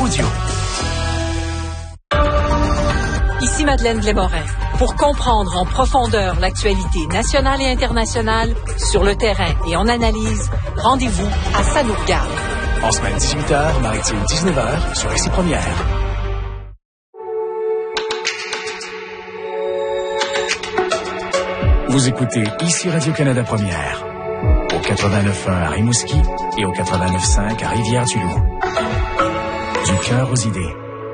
Audio. Ici Madeleine Blais-Morin. Pour comprendre en profondeur l'actualité nationale et internationale, sur le terrain et en analyse, rendez-vous à Ça nous regarde. En semaine 18h, maritime 19h, sur Ici Première. Vous écoutez Ici Radio-Canada Première, au 89.1 à Rimouski et au 89.5 à Rivière-du-Loup. Du cœur aux idées.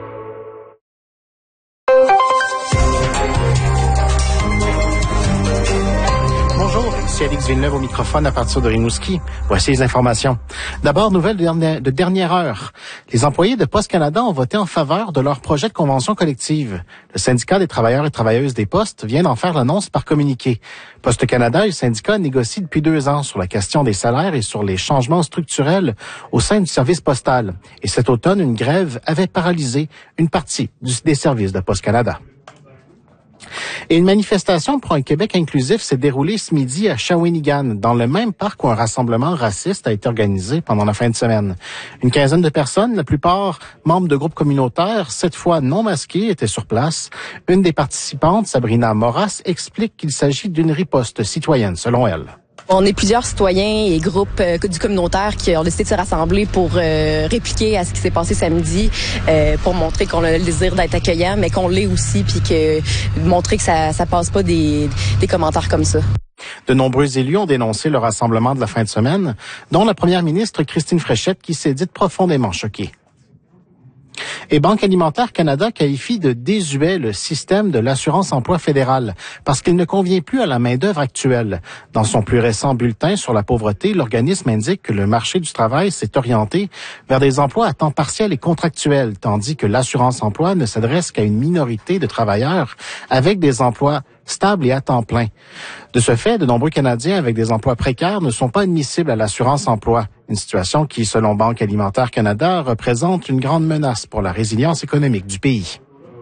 Bonjour, ici Alix Villeneuve au microphone à partir de Rimouski. Voici les informations. D'abord, nouvelle de dernière heure. Les employés de Poste Canada ont voté en faveur de leur projet de convention collective. Le syndicat des travailleurs et travailleuses des postes vient d'en faire l'annonce par communiqué. Poste Canada et le syndicat négocient depuis 2 ans sur la question des salaires et sur les changements structurels au sein du service postal. Et cet automne, une grève avait paralysé une partie des services de Poste Canada. Et une manifestation pour un Québec inclusif s'est déroulée ce midi à Shawinigan, dans le même parc où un rassemblement raciste a été organisé pendant la fin de semaine. Une quinzaine de personnes, la plupart membres de groupes communautaires, cette fois non masqués, étaient sur place. Une des participantes, Sabrina Moras, explique qu'il s'agit d'une riposte citoyenne, selon elle. On est plusieurs citoyens et groupes du communautaire qui ont décidé de se rassembler pour répliquer à ce qui s'est passé samedi, pour montrer qu'on a le désir d'être accueillant, mais qu'on l'est aussi, puis que montrer que ça passe pas des commentaires comme ça. De nombreux élus ont dénoncé le rassemblement de la fin de semaine, dont la première ministre Christine Fréchette, qui s'est dite profondément choquée. Et Banque alimentaire Canada qualifie de désuet le système de l'assurance-emploi fédéral parce qu'il ne convient plus à la main-d'œuvre actuelle. Dans son plus récent bulletin sur la pauvreté, l'organisme indique que le marché du travail s'est orienté vers des emplois à temps partiel et contractuels, tandis que l'assurance-emploi ne s'adresse qu'à une minorité de travailleurs avec des emplois stables et à temps plein. De ce fait, de nombreux Canadiens avec des emplois précaires ne sont pas admissibles à l'assurance-emploi. Une situation qui, selon Banque alimentaire Canada, représente une grande menace pour la résilience économique du pays.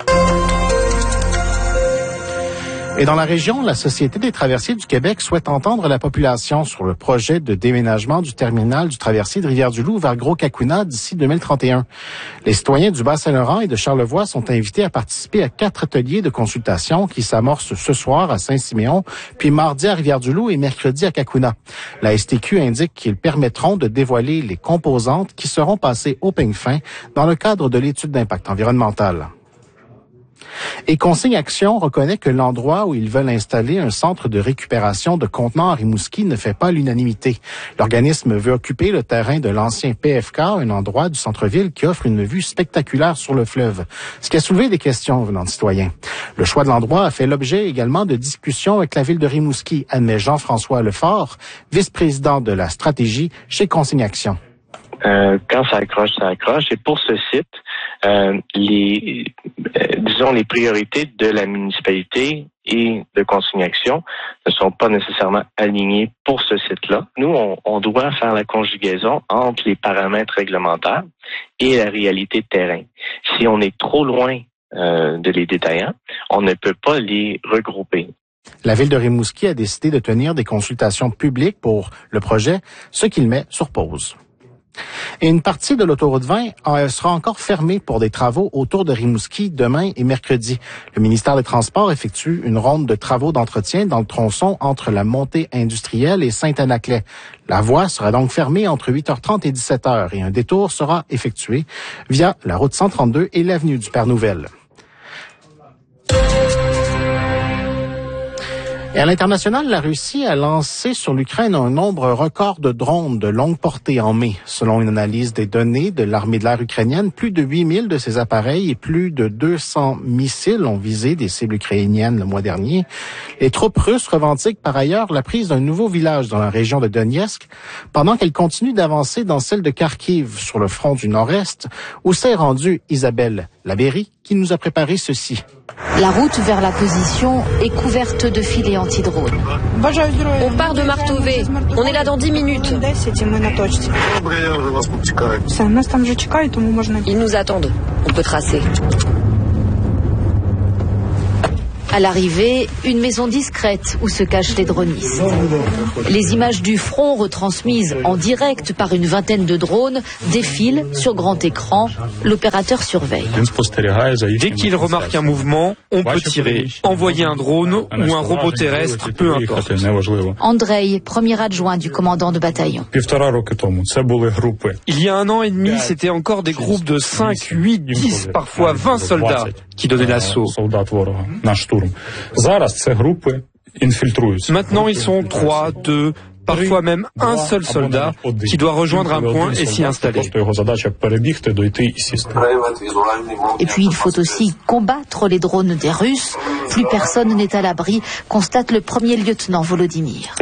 Et dans la région, la Société des traversiers du Québec souhaite entendre la population sur le projet de déménagement du terminal du traversier de Rivière-du-Loup vers Gros-Cacuna d'ici 2031. Les citoyens du Bas-Saint-Laurent et de Charlevoix sont invités à participer à 4 ateliers de consultation qui s'amorcent ce soir à Saint-Siméon, puis mardi à Rivière-du-Loup et mercredi à Cacuna. La STQ indique qu'ils permettront de dévoiler les composantes qui seront passées au peigne fin dans le cadre de l'étude d'impact environnemental. Et Consigne Action reconnaît que l'endroit où ils veulent installer un centre de récupération de contenants à Rimouski ne fait pas l'unanimité. L'organisme veut occuper le terrain de l'ancien PFK, un endroit du centre-ville qui offre une vue spectaculaire sur le fleuve, ce qui a soulevé des questions venant de citoyens. Le choix de l'endroit a fait l'objet également de discussions avec la ville de Rimouski, admet Jean-François Lefort, vice-président de la stratégie chez Consigne Action. Quand ça accroche, ça accroche. Et pour ce site, les priorités de la municipalité et de Consigne Action ne sont pas nécessairement alignées pour ce site-là. Nous, on doit faire la conjugaison entre les paramètres réglementaires et la réalité de terrain. Si on est trop loin de les détaillants, on ne peut pas les regrouper. La ville de Rimouski a décidé de tenir des consultations publiques pour le projet, ce qu'il met sur pause. Et une partie de l'autoroute 20 sera encore fermée pour des travaux autour de Rimouski demain et mercredi. Le ministère des Transports effectue une ronde de travaux d'entretien dans le tronçon entre la montée industrielle et Saint-Anaclet. La voie sera donc fermée entre 8h30 et 17h et un détour sera effectué via la route 132 et l'avenue du Père-Nouvelle. Et à l'international, la Russie a lancé sur l'Ukraine un nombre record de drones de longue portée en mai. Selon une analyse des données de l'armée de l'air ukrainienne, plus de 8000 de ces appareils et plus de 200 missiles ont visé des cibles ukrainiennes le mois dernier. Les troupes russes revendiquent par ailleurs la prise d'un nouveau village dans la région de Donetsk, pendant qu'elles continuent d'avancer dans celle de Kharkiv sur le front du Nord-Est, où s'est rendue Isabelle Labéry, qui nous a préparé ceci. La route vers la position est couverte de filets anti-drones. On part de Martové. On est là dans 10 minutes. Ils nous attendent. On peut tracer. À l'arrivée, une maison discrète où se cachent les dronistes. Les images du front retransmises en direct par une vingtaine de drones défilent sur grand écran. L'opérateur surveille. Dès qu'il remarque un mouvement, on peut tirer, envoyer un drone ou un robot terrestre, peu importe. Andrei, premier adjoint du commandant de bataillon. Il y a 1 an et demi, c'était encore des groupes de 5, 8, 10, parfois 20 soldats qui donnaient l'assaut. Maintenant, ils sont 3, 2, parfois même un seul soldat qui doit rejoindre un point et s'y installer. Et puis il faut aussi combattre les drones des Russes. Plus personne n'est à l'abri, constate le premier lieutenant Volodymyr.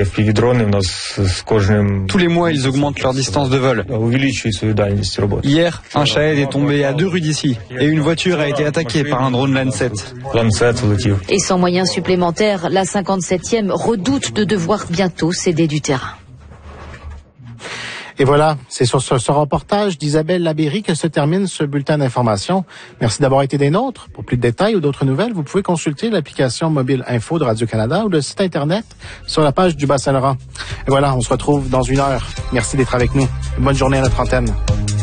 Tous les mois, ils augmentent leur distance de vol. Hier, un Shahed est tombé à 2 rues d'ici et une voiture a été attaquée par un drone Lancet. Et sans moyens supplémentaires, la 57e redoute de devoir bientôt céder du terrain. Et voilà, c'est sur ce reportage d'Isabelle Labéry que se termine ce bulletin d'information. Merci d'avoir été des nôtres. Pour plus de détails ou d'autres nouvelles, vous pouvez consulter l'application mobile info de Radio-Canada ou le site Internet sur la page du Bas-Saint-Laurent. Et voilà, on se retrouve dans 1 heure. Merci d'être avec nous. Bonne journée à notre antenne.